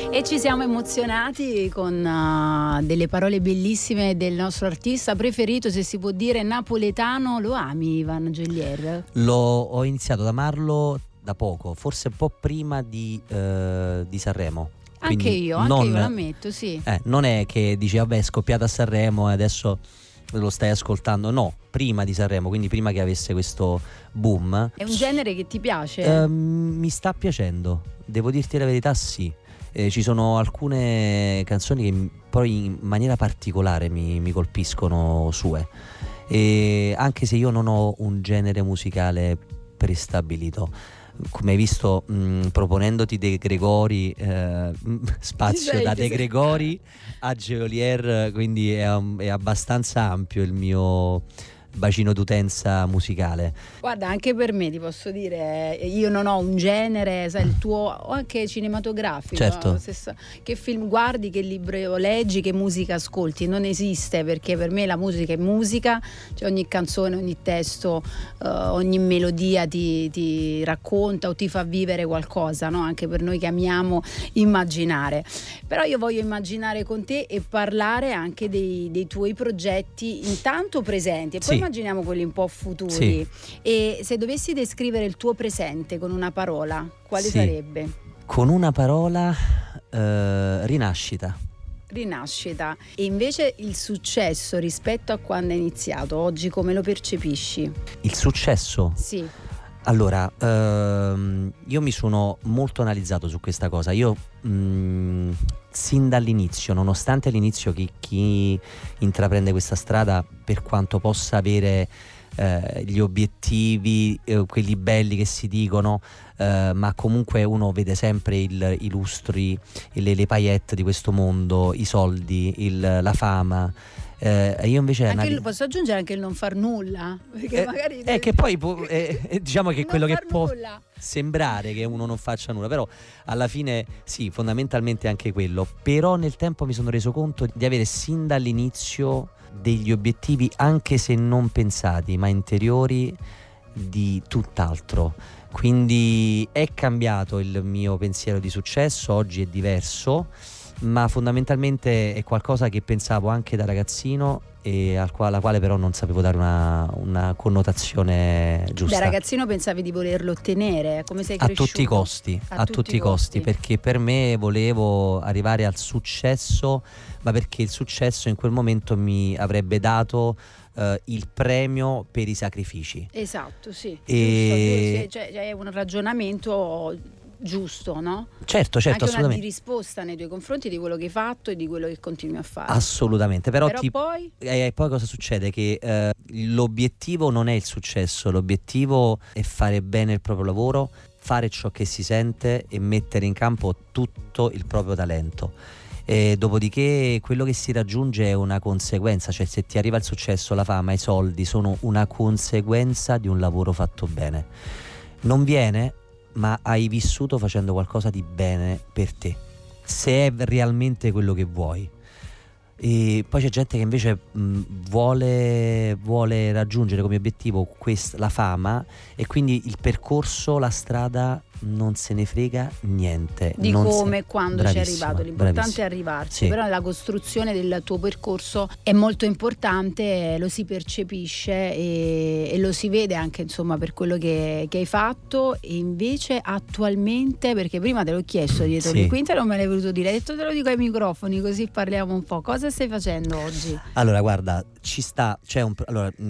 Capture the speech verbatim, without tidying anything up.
E ci siamo emozionati con uh, delle parole bellissime del nostro artista preferito, se si può dire napoletano. Lo ami Ivan Geolier? Lo, ho iniziato ad amarlo da poco, forse un po' prima di, eh, di Sanremo. Anche Quindi io, anche non, io l'ammetto, sì. Eh, non è che dici vabbè è scoppiata a Sanremo e adesso lo stai ascoltando, no, prima di Sanremo, quindi prima che avesse questo boom. È un genere che ti piace? Eh, mi sta piacendo, devo dirti la verità, sì. Eh, ci sono alcune canzoni che poi in maniera particolare mi, mi colpiscono sue, e anche se io non ho un genere musicale prestabilito, come hai visto, mh, proponendoti De Gregori, eh, spazio Sei, da De sei... Gregori a Geolier, quindi è, è abbastanza ampio il mio bacino d'utenza musicale. Guarda, anche per me ti posso dire, io non ho un genere, sai, il tuo, o anche cinematografico, certo. No? Stessa, che film guardi, che libro leggi, che musica ascolti, non esiste, perché per me la musica è musica, cioè ogni canzone, ogni testo, uh, ogni melodia ti, ti racconta o ti fa vivere qualcosa, no? Anche per noi che amiamo immaginare. Però io voglio immaginare con te e parlare anche dei, dei tuoi progetti intanto presenti e poi sì. Immaginiamo quelli un po' futuri. Sì. E se dovessi descrivere il tuo presente con una parola, quale sì. sarebbe? Con una parola, eh, rinascita. Rinascita. E invece il successo rispetto a quando è iniziato, oggi come lo percepisci? Il successo? Sì. Allora, ehm, io mi sono molto analizzato su questa cosa. Io mh, sin dall'inizio, nonostante all'inizio chi, chi intraprende questa strada, per quanto possa avere eh, gli obiettivi, eh, quelli belli che si dicono, eh, ma comunque uno vede sempre il, i lustri, le, le paillette di questo mondo, i soldi, il, la fama. Eh, io invece anche anali- il, posso aggiungere anche il non far nulla, perché eh, magari è che poi può, eh, diciamo che quello che può nulla. sembrare che uno non faccia nulla, però alla fine sì, fondamentalmente anche quello. Però nel tempo mi sono reso conto di avere sin dall'inizio degli obiettivi, anche se non pensati, ma interiori, di tutt'altro. Quindi è cambiato il mio pensiero di successo, oggi è diverso, ma fondamentalmente è qualcosa che pensavo anche da ragazzino e al quale, alla quale però non sapevo dare una, una connotazione giusta. Da ragazzino pensavi di volerlo ottenere, come sei a cresciuto? tutti i costi, a, a tutti, tutti i costi, costi, perché per me volevo arrivare al successo, ma perché il successo in quel momento mi avrebbe dato Uh, il premio per i sacrifici. Esatto, sì. E... Giusto, cioè, è un ragionamento giusto, no? Certo, certo, anche assolutamente. Una di risposta nei tuoi confronti di quello che hai fatto e di quello che continui a fare. Assolutamente, però, però ti... poi... Eh, poi cosa succede? Che eh, l'obiettivo non è il successo, l'obiettivo è fare bene il proprio lavoro, fare ciò che si sente e mettere in campo tutto il proprio talento. E dopodiché quello che si raggiunge è una conseguenza, cioè se ti arriva il successo, la fama, i soldi sono una conseguenza di un lavoro fatto bene. Non viene, ma hai vissuto facendo qualcosa di bene per te, se è realmente quello che vuoi. E poi c'è gente che invece mh, vuole, vuole raggiungere come obiettivo quest- la fama, e quindi il percorso, la strada non se ne frega niente di non come e se... quando ci è arrivato. L'importante bravissima. È arrivarci, sì. Però la costruzione del tuo percorso è molto importante, lo si percepisce e, e lo si vede anche, insomma, per quello che, che hai fatto. E invece attualmente, perché prima te l'ho chiesto dietro sì. le quinte, non me l'hai voluto dire, hai detto te lo dico ai microfoni così parliamo un po'. Cosa stai facendo oggi? Allora guarda, ci sta, c'è un allora